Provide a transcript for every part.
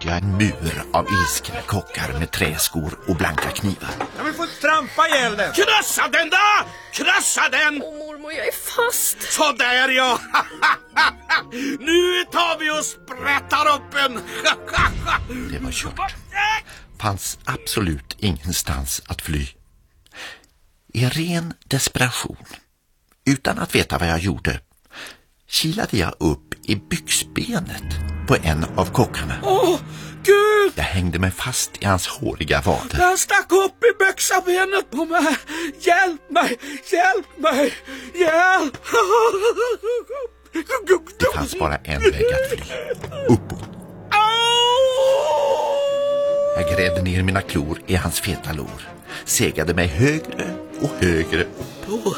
jag en mur av ilskna kockar med träskor och blanka knivar. Jag vill få trampa ihjäl den. Krossa den då! Krossa den! Åh mormor, jag är fast. Så där ja! Nu tar vi och sprättar upp en! Det var kört. Fanns absolut ingenstans att fly. I ren desperation, utan att veta vad jag gjorde, kilade jag upp i byxbenet på en av kockarna. Åh, Gud! Jag hängde mig fast i hans håriga vader. Den stack upp i byxabenet på mig. Hjälp mig! Hjälp mig! Hjälp! Det fanns bara en väg att fly. Uppåt. Jag grävde ner mina klor i hans feta lår. Segade mig högre och högre upp.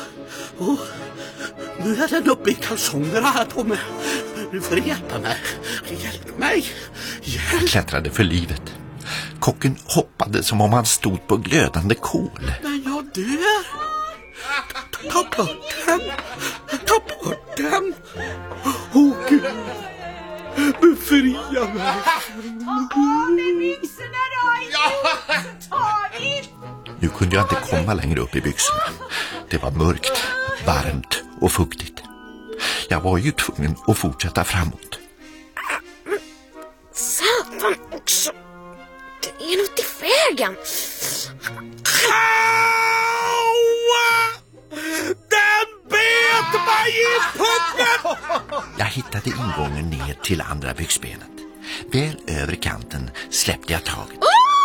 Nu är den uppe i kalsongerna här på mig. Nu får du hjälpa mig. Hjälp mig. Jag klättrade för livet. Kocken hoppade som om han stod på glödande kol. Men jag dör. Ta bort den. Ta bort den. Åh Gud. Befria mig. Ta med byxorna då. Ta in. Nu kunde jag inte komma längre upp i byxorna. Det var mörkt, varmt och fuktigt. Jag var ju tvungen att fortsätta framåt. Satan också. Det är något i vägen. Den bet mig i pucken! Jag hittade ingången ner till andra byxbenet. Väl över kanten släppte jag taget.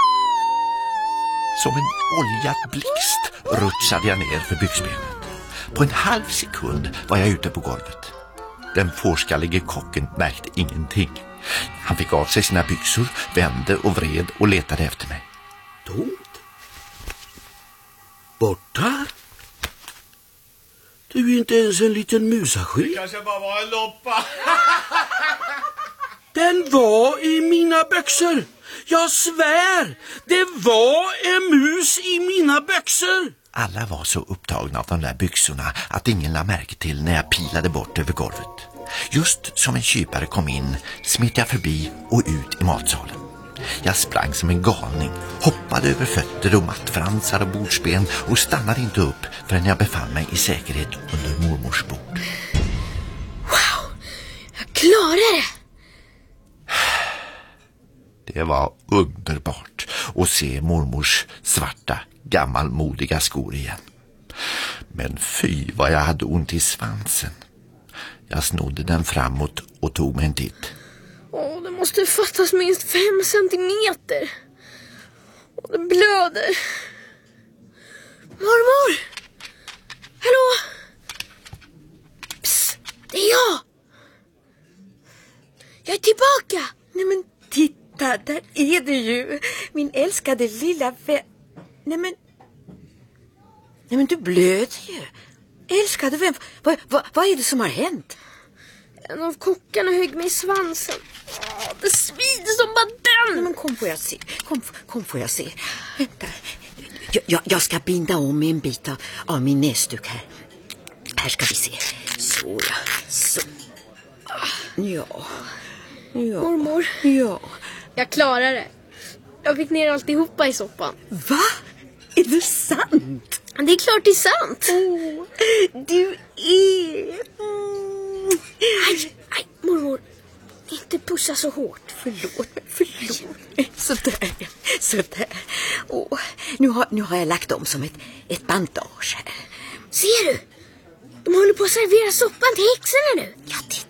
Som en oljad blixt rutschade jag ner för byxbenet. På en halv sekund var jag ute på golvet. Den fårskallige kocken märkte ingenting. Han fick av sig sina byxor, vände och vred och letade efter mig. Tomt. Borta. Du är inte ens en liten musaskinn. Kanske bara var en loppa. Den var i mina byxor. Jag svär. Det var en mus i mina byxor. Alla var så upptagna av de där byxorna att ingen lade märke till när jag pilade bort över golvet. Just som en kypare kom in smet jag förbi och ut i matsalen. Jag sprang som en galning, hoppade över fötter och mattfransar och bordsben och stannade inte upp förrän jag befann mig i säkerhet under mormors bord. Wow, jag klarar det. Det var underbart att se mormors svarta, gammalmodiga skor igen. Men fy vad jag hade ont i svansen. Jag snodde den framåt och tog mig en titt. Det måste fattas minst 5 centimeter. Det blöder. Mormor! Hallå? Psst, det är jag. Jag är tillbaka. Nej men titta, där är du ju. Min älskade lilla vän. Nej men du blöder ju. Älskade vän. Vad är det som har hänt? En av kockarna högg mig i svansen. Det svider som bara den. Nej, men kom får jag se. Kom får jag se. Vänta. Jag ska binda om med en bit av min näsduk här. Här ska vi se. Så ja. Så. Ja. Mormor. Ja. Jag klarar det. Jag fick ner alltihopa i soppan. Va? Är det sant? Det är klart det är sant. Du är... Aj, mormor. Inte pussa så hårt. Förlåt. Sådär. Nu har jag lagt om som ett bandage här. Ser du? De håller på att servera soppan till häxorna nu. Ja, titta.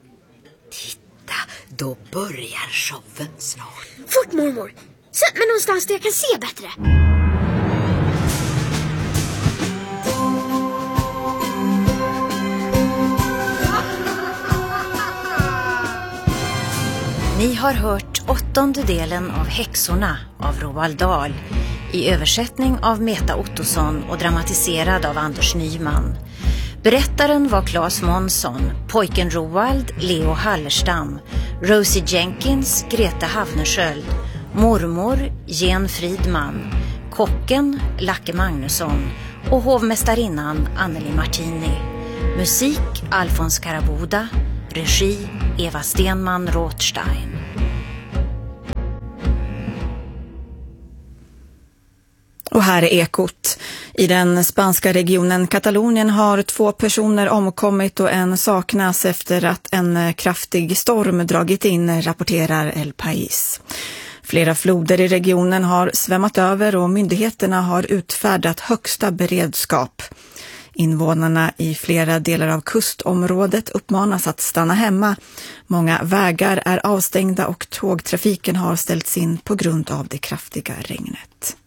Då börjar showen snart. Fort, mormor. Sätt mig någonstans där jag kan se bättre. Ni har hört 8:e delen av Häxorna av Roald Dahl i översättning av Meta Ottosson och dramatiserad av Anders Nyman. Berättaren var Claes Månsson, pojken Roald, Leo Hallerstam, Rosie Jenkins, Greta Havnersköld, mormor, Jen Fridman, kocken, Lacke Magnusson och hovmästarinnan Anneli Martini. Musik, Alfons Karaboda, regi, Eva Stenman Rothstein. Och här är Ekot. I den spanska regionen Katalonien har 2 personer omkommit och en saknas efter att en kraftig storm dragit in, rapporterar El País. Flera floder i regionen har svämmat över och myndigheterna har utfärdat högsta beredskap. Invånarna i flera delar av kustområdet uppmanas att stanna hemma. Många vägar är avstängda och tågtrafiken har ställts in på grund av det kraftiga regnet.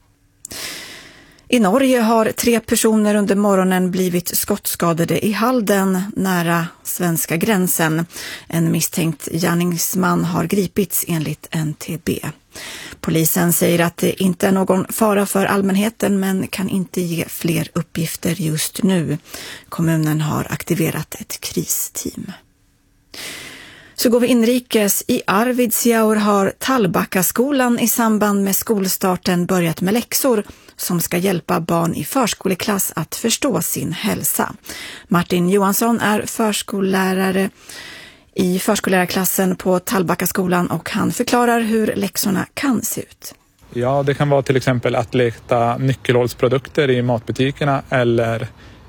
I Norge har 3 personer under morgonen blivit skottskadade i Halden nära svenska gränsen. En misstänkt gärningsman har gripits enligt NTB. Polisen säger att det inte är någon fara för allmänheten men kan inte ge fler uppgifter just nu. Kommunen har aktiverat ett kristeam. Så går vi inrikes. I Arvidsjaur har Tallbackaskolan i samband med skolstarten börjat med läxor som ska hjälpa barn i förskoleklass att förstå sin hälsa. Martin Johansson är förskollärare i förskollärarklassen på Tallbackaskolan och han förklarar hur läxorna kan se ut. Ja, det kan vara till exempel att leta nyckelhålsprodukter i matbutikerna eller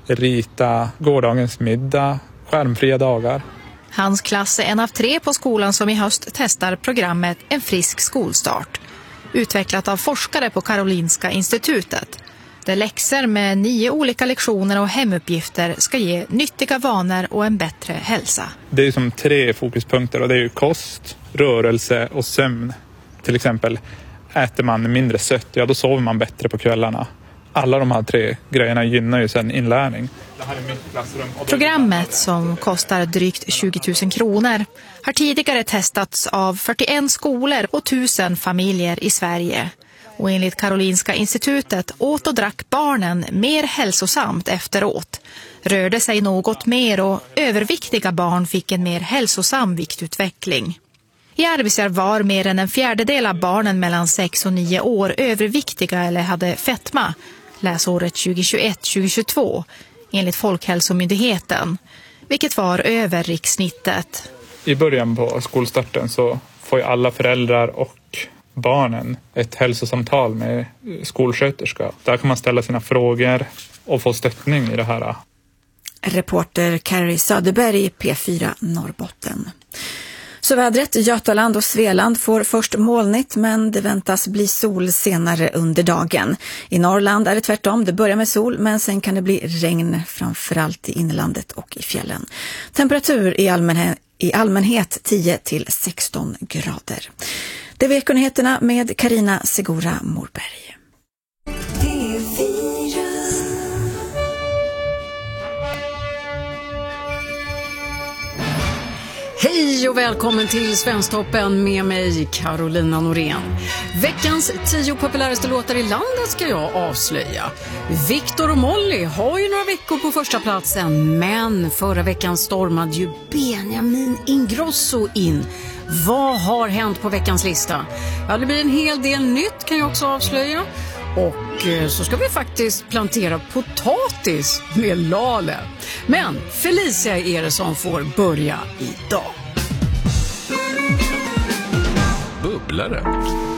rita gårdagens middag, skärmfria dagar. Hans klass är en av 3 på skolan som i höst testar programmet En frisk skolstart. Utvecklat av forskare på Karolinska institutet. Där läxor med 9 olika lektioner och hemuppgifter ska ge nyttiga vanor och en bättre hälsa. Det är som 3 fokuspunkter och det är ju kost, rörelse och sömn. Till exempel äter man mindre sött, ja då sover man bättre på kvällarna. Alla de här 3 grejerna gynnar ju sedan inlärning. Det här är mitt klassrum. Programmet som kostar drygt 20 000 kronor har tidigare testats av 41 skolor och 1000 familjer i Sverige. Och enligt Karolinska institutet åt och drack barnen mer hälsosamt efteråt. Rörde sig något mer och överviktiga barn fick en mer hälsosam viktutveckling. I Arvidsjaur var mer än en 1/4 av barnen mellan 6 och 9 år överviktiga eller hade fetma läsåret 2021-2022 enligt Folkhälsomyndigheten, vilket var över rikssnittet. I början på skolstarten så får ju alla föräldrar och barnen ett hälsosamtal med skolsköterska. Där kan man ställa sina frågor och få stöttning i det här. Reporter Carrie Söderberg, P4 Norrbotten. Så vädret, Götaland och Svealand får först molnigt men det väntas bli sol senare under dagen. I Norrland är det tvärtom, det börjar med sol men sen kan det bli regn framförallt i inlandet och i fjällen. Temperatur i allmänhet 10-16 grader. Det är Vekonyheterna med Carina Segura Morberg. Hej och välkommen till Svensktoppen med mig, Carolina Norén. Veckans 10 populäraste låtar i landet ska jag avslöja. Victor och Molly har ju några veckor på första platsen, men förra veckan stormade ju Benjamin Ingrosso in. Vad har hänt på veckans lista? Ja, det blir en hel del nytt kan jag också avslöja. Och så ska vi faktiskt plantera potatis med Lale. Men Felicia är det som får börja idag. Bubblare.